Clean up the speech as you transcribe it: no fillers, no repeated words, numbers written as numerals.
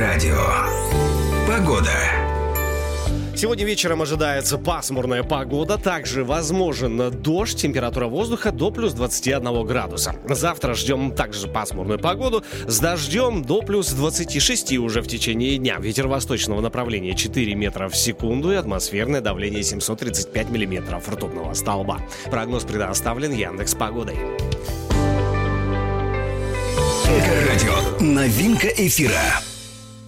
Эльдорадио. Погода. Сегодня вечером ожидается пасмурная погода. Также возможен дождь. Температура воздуха до плюс 21 градуса. Завтра ждем также пасмурную погоду с дождем до плюс 26 уже в течение дня. Ветер восточного направления 4 метра в секунду и атмосферное давление 735 миллиметров ртутного столба. Прогноз предоставлен Яндекс.Погодой. Эльдорадио. Новинка эфира.